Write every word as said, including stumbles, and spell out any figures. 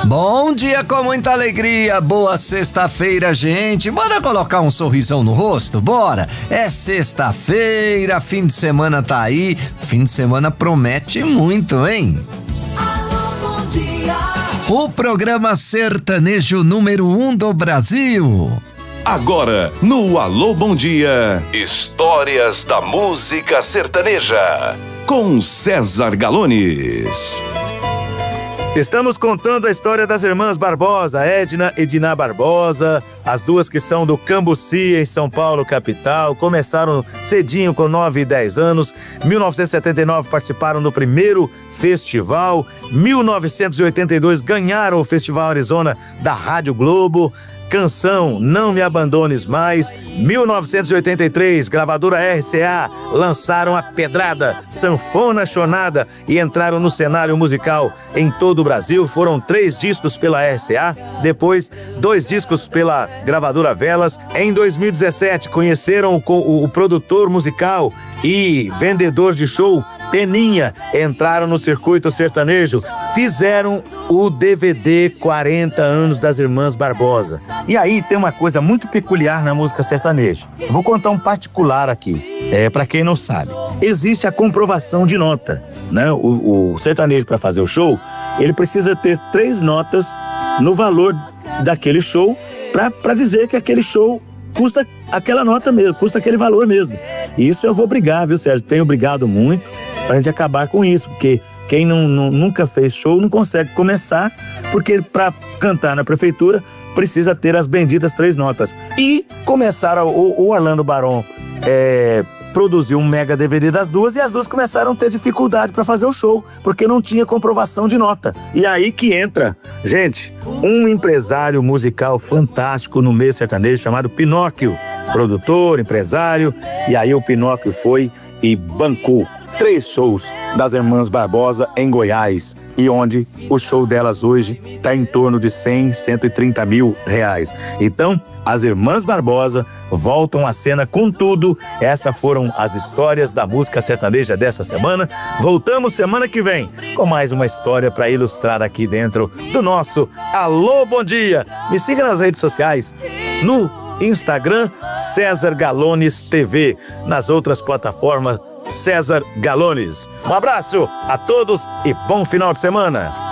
Bom dia com muita alegria, boa sexta-feira, gente. Bora colocar um sorrisão no rosto? Bora! É sexta-feira, fim de semana tá aí. Fim de semana promete muito, hein? Alô, bom dia. O programa sertanejo número um do Brasil. Agora, no Alô Bom Dia, histórias da música sertaneja, com César Galones. Estamos contando a história das irmãs Barbosa, Edna e Diná Barbosa, as duas que são do Cambuci, em São Paulo, capital. Começaram cedinho, com nove e dez anos. mil novecentos e setenta e nove participaram do primeiro festival. mil novecentos e oitenta e dois ganharam o Festival Arizona da Rádio Globo. Canção Não Me Abandones Mais. mil novecentos e oitenta e três, gravadora R C A, lançaram a Pedrada, Sanfona Chonada, e entraram no cenário musical em todo o Brasil. Foram três discos pela R C A, depois dois discos pela gravadora Velas. Em dois mil e dezessete conheceram o, o, o produtor musical e vendedor de show Peninha, entraram no circuito sertanejo, fizeram o D V D quarenta anos das Irmãs Barbosa. E aí tem uma coisa muito peculiar na música sertaneja. Vou contar um particular aqui, é para quem não sabe. Existe a comprovação de nota, né? O, o sertanejo, para fazer o show, ele precisa ter três notas no valor daquele show para dizer que aquele show custa aquela nota mesmo, custa aquele valor mesmo. E isso eu vou brigar, viu, Sérgio? Tenho brigado muito pra gente acabar com isso, porque quem não, não, nunca fez show não consegue começar, porque para cantar na prefeitura precisa ter as benditas três notas. E começaram, o, o Orlando Barão é, produziu um mega D V D das duas, e as duas começaram a ter dificuldade para fazer o show, porque não tinha comprovação de nota. E aí que entra, gente, um empresário musical fantástico no meio sertanejo chamado Pinóquio, produtor, empresário, e aí o Pinóquio foi e bancou três shows das Irmãs Barbosa em Goiás, e onde o show delas hoje está em torno de cem, cento e trinta mil reais. Então, as Irmãs Barbosa voltam à cena com tudo. Essas foram as histórias da música sertaneja dessa semana. Voltamos semana que vem com mais uma história para ilustrar aqui dentro do nosso Alô Bom Dia. Me siga nas redes sociais, no Instagram, César Galones T V, nas outras plataformas, César Galones. Um abraço a todos e bom final de semana.